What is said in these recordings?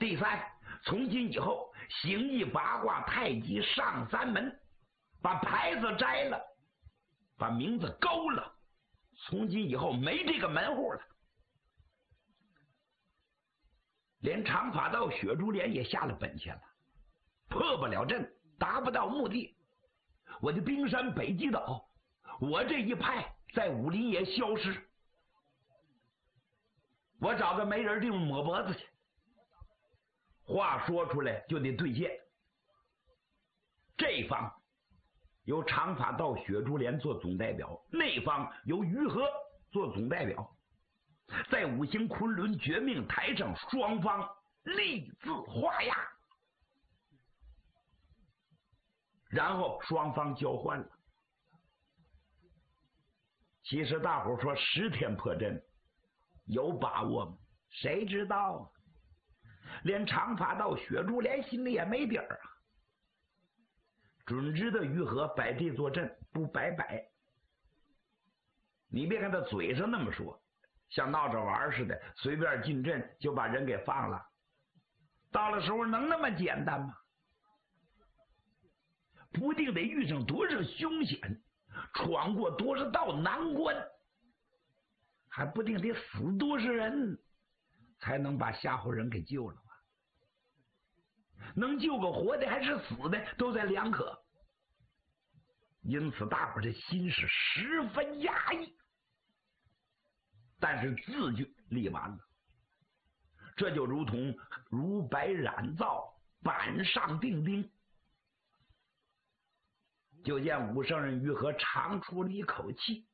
第三，从今以后，星易八卦太极上三门，把牌子摘了，把名字勾了，从今以后没这个门户了。连长发道雪珠莲也下了本钱了，破不了阵，达不到目的。我的冰山北极岛，我这一派在武林也消失。我找个没人地方抹脖子去。话说出来就得兑现。这一方由长发道雪珠莲做总代表，那方由于和做总代表。在五行昆仑绝命台上，双方立字画押，然后双方交换了。其实大伙说10天破阵有把握吗？谁知道啊？连长发道雪珠莲心里也没底儿啊。准知道于和摆这座阵不白摆，你别看他嘴上那么说，像闹着玩似的，随便进阵就把人给放了。到了时候能那么简单吗？不定得遇上多少凶险，闯过多少道难关，还不定得死多少人，才能把吓唬人给救了吧？能救个活的还是死的，都在两可。因此大伙的心是十分压抑。但是字据立完了，这就如同如白染皂，板上钉钉。就见武圣人于和长出了一口气，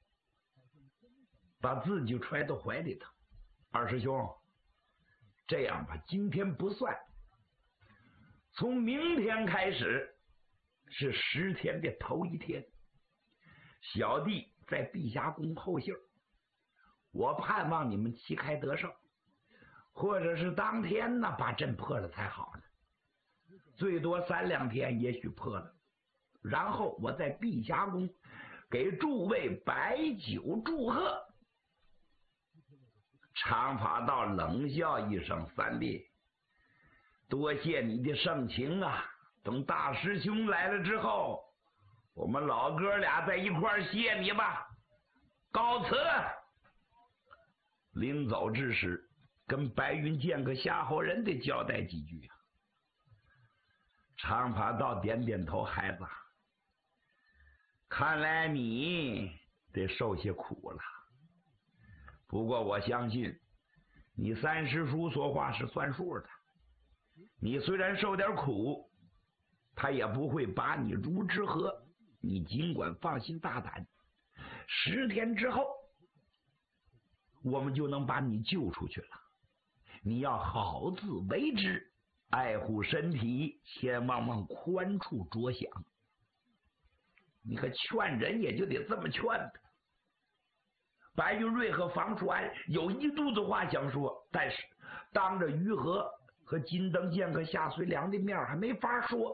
把字据揣到怀里头。二师兄，这样吧，今天不算，从明天开始是10天的头一天，小弟在碧霞宫候信，我盼望你们旗开得胜，或者是当天呢把阵破了才好呢，最多3、2天也许破了，然后我在碧霞宫给诸位摆酒祝贺。长发道冷笑一声：“三弟，多谢你的盛情啊！等大师兄来了之后，我们老哥俩在一块儿谢你吧。告辞。”临走之时，跟白云剑客夏侯人得交代几句啊。长发道点点头：“孩子，看来你得受些苦了。不过我相信你三师叔说话是算数的，你虽然受点苦，他也不会把你如之何。你尽管放心大胆，10天之后我们就能把你救出去了。你要好自为之，爱护身体，千万往宽处着想。你可劝人也就得这么劝的。”白云瑞和房叔安有一肚子话想说，但是当着于和和金灯剑客夏遂良的面还没法说，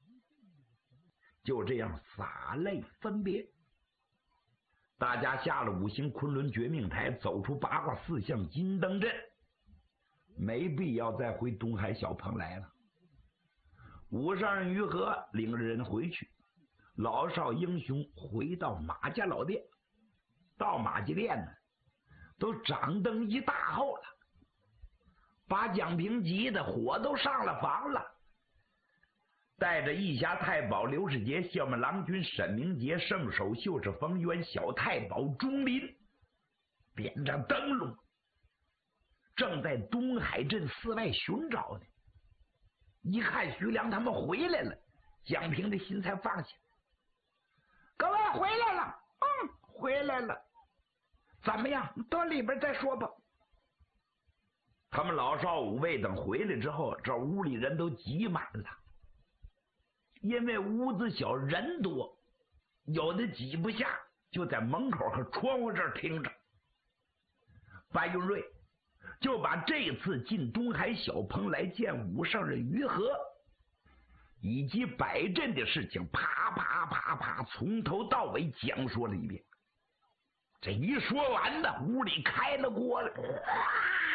就这样洒泪分别。大家下了五行昆仑绝命台，走出八卦4象金灯阵，没必要再回东海小棚来了。武圣人于和领着人回去，老少英雄回到马家老店。到马家店呢，都掌灯一大后了，把蒋平急的火都上了房了，带着义侠太保刘世杰、校门郎君沈明杰、圣手秀士冯渊、小太保钟林，点着灯笼，正在东海镇寺外寻找呢。一看徐良他们回来了，蒋平的心才放下。各位回来了，回来了，怎么样？到里边再说吧。他们老少五位等回来之后，这屋里人都挤满了，因为屋子小人多，有的挤不下，就在门口和窗户这儿听着。白云瑞就把这次进东海小棚来见武圣人于和以及摆阵的事情啪啪啪啪从头到尾讲说了一遍。这一说完呢，屋里开了锅了，